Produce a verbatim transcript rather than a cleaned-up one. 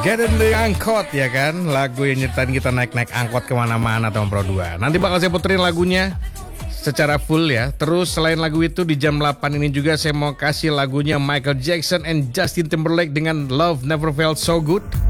Get in the angkot ya kan. Lagu yang nyeritain kita naik-naik angkot kemana-mana teman Pro dua. Nanti bakal saya puterin lagunya secara full ya. Terus selain lagu itu di jam delapan ini juga saya mau kasih lagunya Michael Jackson and Justin Timberlake dengan Love Never Felt So Good.